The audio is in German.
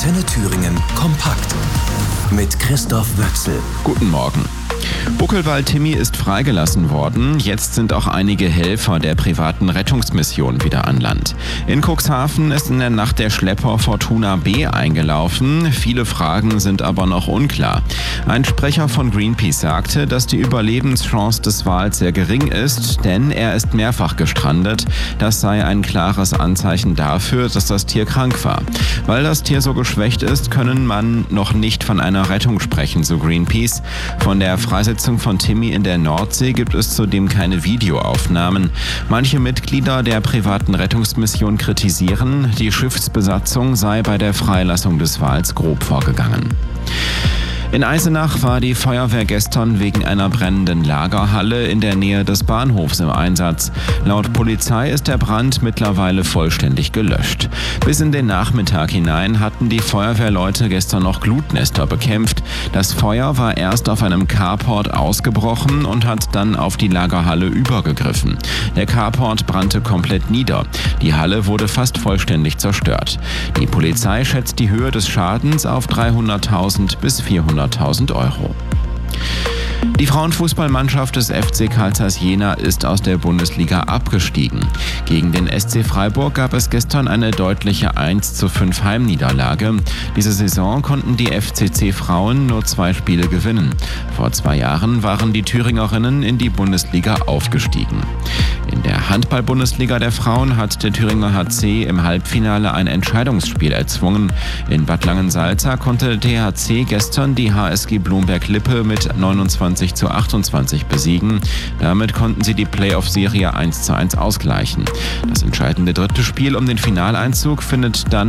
Antenne Thüringen kompakt mit Christoph Wöchsel. Guten Morgen. Buckelwald Timmy ist freigelassen worden. Jetzt sind auch einige Helfer der privaten Rettungsmission wieder an Land. In Cuxhaven ist in der Nacht der Schlepper Fortuna B eingelaufen. Viele Fragen sind aber noch unklar. Ein Sprecher von Greenpeace sagte, dass die Überlebenschance des Wals sehr gering ist, denn er ist mehrfach gestrandet. Das sei ein klares Anzeichen dafür, dass das Tier krank war. Weil das Tier so geschwächt ist, können man noch nicht von einer Rettung sprechen, so Greenpeace. Von der Freisetzung von Timmy in der Nordsee gibt es zudem keine Videoaufnahmen. Manche Mitglieder der privaten Rettungsmission kritisieren, die Schiffsbesatzung sei bei der Freilassung des Wals grob vorgegangen. In Eisenach war die Feuerwehr gestern wegen einer brennenden Lagerhalle in der Nähe des Bahnhofs im Einsatz. Laut Polizei ist der Brand mittlerweile vollständig gelöscht. Bis in den Nachmittag hinein hatten die Feuerwehrleute gestern noch Glutnester bekämpft. Das Feuer war erst auf einem Carport ausgebrochen und hat dann auf die Lagerhalle übergegriffen. Der Carport brannte komplett nieder. Die Halle wurde fast vollständig zerstört. Die Polizei schätzt die Höhe des Schadens auf 300.000 bis 400.000 Euro. Die Frauenfußballmannschaft des FC Carl Zeiss Jena ist aus der Bundesliga abgestiegen. Gegen den SC Freiburg gab es gestern eine deutliche 1:5 Heimniederlage. Diese Saison konnten die FCC-Frauen nur 2 Spiele gewinnen. Vor 2 Jahren waren die Thüringerinnen in die Bundesliga aufgestiegen. In der Handball-Bundesliga der Frauen hat der Thüringer HC im Halbfinale ein Entscheidungsspiel erzwungen. In Bad Langensalza konnte der THC gestern die HSG Blomberg-Lippe mit 29:28 besiegen. Damit konnten sie die Playoff-Serie 1:1 ausgleichen. Das entscheidende dritte Spiel um den Finaleinzug findet dann